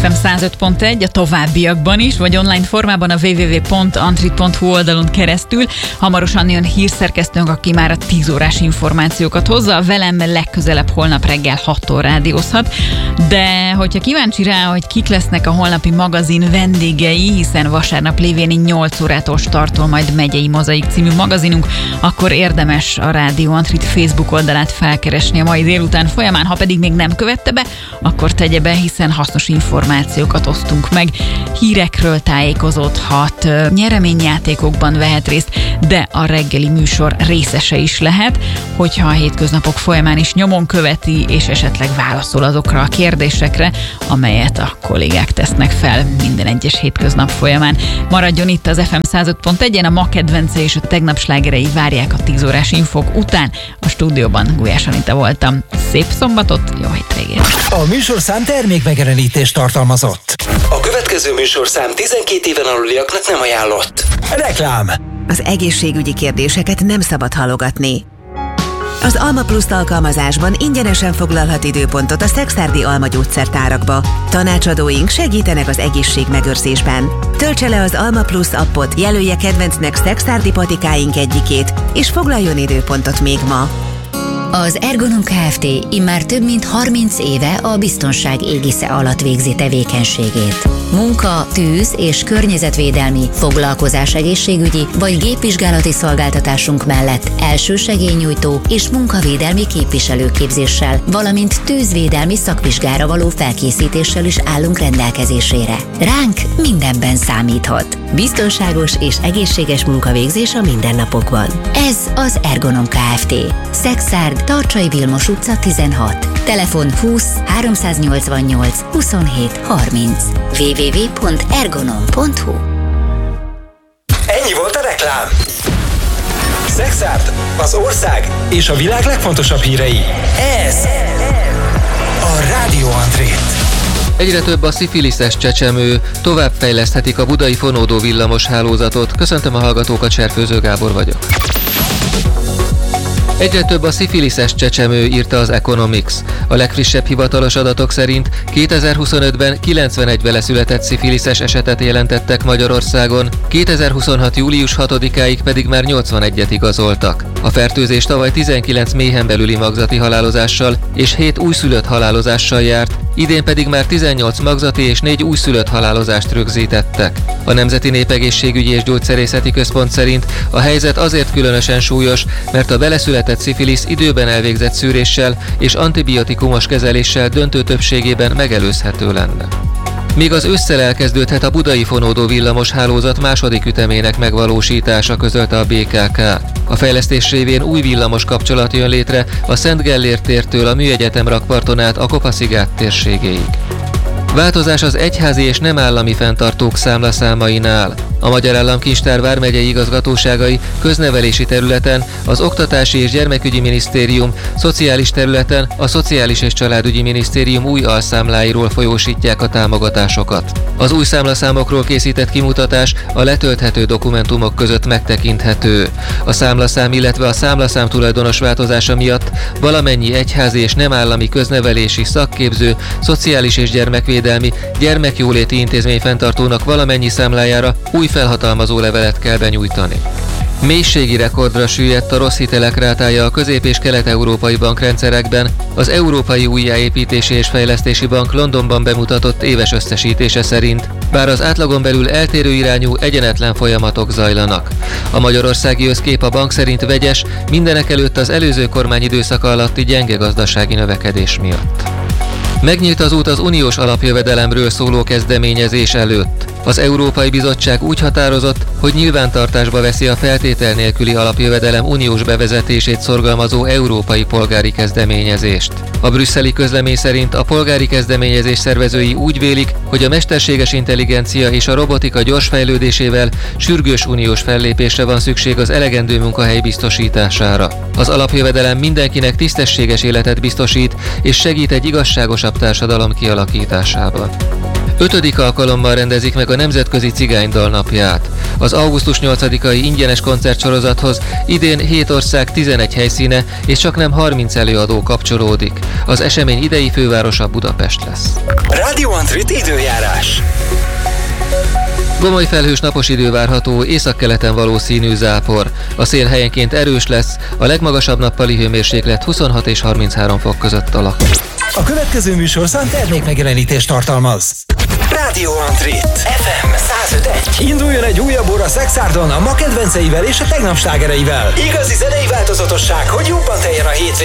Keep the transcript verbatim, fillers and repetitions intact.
ef em száz öt pont egy, a továbbiakban is, vagy online formában a double-u double-u double-u pont antrit pont hu oldalon keresztül. Hamarosan jön hírszerkesztőnk, aki már a tíz órás információkat hozza. Velem legközelebb holnap reggel hattól rádiózhat. De hogyha kíváncsi rá, hogy kik lesznek a holnapi magazin vendégei, hiszen vasárnap lévén nyolc órától startol majd Megyei Mozaik című magazinunk, akkor érdemes a Rádió Antrit Facebook oldalát felkeresni a mai délután folyamán. Ha pedig még nem követte be, akkor tegye be, hiszen hasznos információkat osztunk meg. Hírekről tájékozódhat, nyereményjátékokban vehet részt, de a reggeli műsor részese is lehet, hogyha a hétköznapok folyamán is nyomon követi, és esetleg válaszol azokra a kérdésekre, amelyet a kollégák tesznek fel minden egyes hétköznap folyamán. Maradjon itt az ef em száz öt pont egyen, a ma kedvence és a tegnap slágerei várják a tíz órás infók után. A stúdióban Gulyás Anita voltam. Szép szombatot, jó hétvégét! A műsorszám termékmegjelenítést tartalmazott. A következő műsorszám tizenkét éven aluliaknak nem ajánlott. Reklám! Az egészségügyi kérdéseket nem szabad halogatni. Az Alma Plus alkalmazásban ingyenesen foglalhat időpontot a szekszárdi Alma gyógyszertárakba. Tanácsadóink segítenek az egészségmegőrzésben. Töltse le az Alma Plus appot, jelölje kedvencnek szekszárdi patikáink egyikét, és foglaljon időpontot még ma. Az Ergonom Kft. Immár több mint harminc éve a biztonság égisze alatt végzi tevékenységét. Munka, tűz és környezetvédelmi, foglalkozás egészségügyi vagy gépvizsgálati szolgáltatásunk mellett elsősegélynyújtó és munkavédelmi képviselőképzéssel, valamint tűzvédelmi szakvizsgára való felkészítéssel is állunk rendelkezésére. Ránk mindenben számíthat. Biztonságos és egészséges munkavégzés a mindennapokban. Ez az Ergonom Kft. Szekszárd, Tarcsai Vilmos utca tizenhat. Telefon húsz háromszáznyolcvannyolc huszonhét harminc. double-u double-u double-u pont ergonom pont hu. Ennyi volt a reklám. Szekszárd, az ország és a világ legfontosabb hírei. Ez a Rádió Antrit. Egyre több a szifiliszes csecsemő, továbbfejleszthetik a budai fonódó villamos hálózatot. Köszöntöm a hallgatókat, Serfőző Gábor vagyok. Egyre több a szifiliszes csecsemő, írta az Economics. A legfrissebb hivatalos adatok szerint kétezer-huszonötben kilencvenegy vele született szifiliszes esetet jelentettek Magyarországon, kétezer-huszonhat július hatodikáig pedig már nyolcvanegyet igazoltak. A fertőzés tavaly tizenkilenc méhen belüli magzati halálozással és hét újszülött halálozással járt, idén pedig már tizennyolc magzati és négy újszülött halálozást rögzítettek. A Nemzeti Népegészségügyi és Gyógyszerészeti Központ szerint a helyzet azért különösen súlyos, mert a beleszületett szifilisz időben elvégzett szűréssel és antibiotikumos kezeléssel döntő többségében megelőzhető lenne. Még az ősszel elkezdődhet a budai fonódó villamos hálózat második ütemének megvalósítása, közölte a bé ká ká. A fejlesztés révén új villamos kapcsolat jön létre a Szent Gellért tértől a Műegyetem rakparton át a Kopaszigát térségéig. Változás az egyházi és nem állami fenntartók számlaszámainál. A Magyar Államkincstár vármegyei igazgatóságai köznevelési területen az Oktatási és Gyermekügyi Minisztérium, szociális területen a Szociális és Családügyi Minisztérium új alszámláiról folyósítják a támogatásokat. Az új számlaszámokról készített kimutatás a letölthető dokumentumok között megtekinthető. A számlaszám, illetve a számlaszám tulajdonos változása miatt valamennyi egyházi és nem állami köznevelési, szakképző, szociális és gyermekvédelmi, gyermekjóléti intézmény fenntartónak valamennyi számlájára új felhatalmazó levelet kell benyújtani. Mélységi rekordra süllyedt a rossz hitelek rátája a közép- és kelet-európai bankrendszerekben. Az Európai Újjáépítési és Fejlesztési Bank Londonban bemutatott éves összesítése szerint, bár az átlagon belül eltérő irányú, egyenetlen folyamatok zajlanak. A magyarországi összkép a bank szerint vegyes, mindenekelőtt az előző kormány időszaka alatti gyenge gazdasági növekedés miatt. Megnyílt az út az uniós alapjövedelemről szóló kezdeményezés előtt. Az Európai Bizottság úgy határozott, hogy nyilvántartásba veszi a feltétel nélküli alapjövedelem uniós bevezetését szorgalmazó európai polgári kezdeményezést. A brüsszeli közlemény szerint a polgári kezdeményezés szervezői úgy vélik, hogy a mesterséges intelligencia és a robotika gyors fejlődésével sürgős uniós fellépésre van szükség az elegendő munkahely biztosítására. Az alapjövedelem mindenkinek tisztességes életet biztosít és segít egy igazságosabb társadalom kialakításában. Ötödik alkalommal rendezik meg a Nemzetközi Cigánydal napját. Az augusztus nyolcadikai ingyenes koncertsorozathoz idén hét ország tizenegy helyszíne és csaknem harminc előadó kapcsolódik. Az esemény idei fővárosa Budapest lesz. Radio Antrit időjárás. Gomoly felhős napos idő várható, északkeleten valószínű zápor. A szél helyenként erős lesz, a legmagasabb nappali hőmérséklet huszonhat és harminchárom fok között alakul. A következő műsorszám termékmegjelenítést tartalmaz. Radio Antrit ef em száz öt egy. Induljon egy újabb óra Szexárdon a ma kedvenceivel és a tegnap slágereivel. Igazi zenei változatosság, hogy jobban teljen a hétvégén.